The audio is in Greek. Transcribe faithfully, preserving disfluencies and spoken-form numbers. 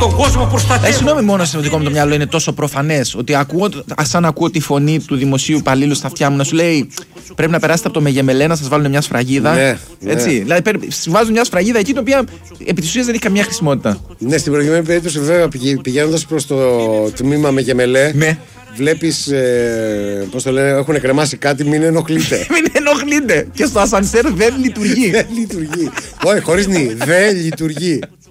τον κόσμο προστατεύω. Ε, συγγνώμη, μόνο στο δικό μου το μυαλό είναι τόσο προφανές ότι ακούω, σαν ακούω τη φωνή του δημοσίου υπαλλήλου στα αυτιά μου να σου λέει πρέπει να περάσετε από το Μεγεμελέ να σας βάλουν μια σφραγίδα. Ναι, έτσι. Ναι. Δηλαδή σου βάζουν μια σφραγίδα εκεί, την οποία επί της ουσίας δεν έχει καμία χρησιμότητα. Ναι, στην προηγούμενη περίπτωση, βέβαια, πηγαίνοντας προς το τμήμα Μεγεμελέ. Ναι. Βλέπεις, ε, πώς το λένε, έχουν κρεμάσει κάτι, μην ενοχλείτε. Μην ενοχλείτε. Και στο ασανσέρ δεν λειτουργεί. Δεν λειτουργεί. Όχι, χωρίς νι, δεν λειτουργεί.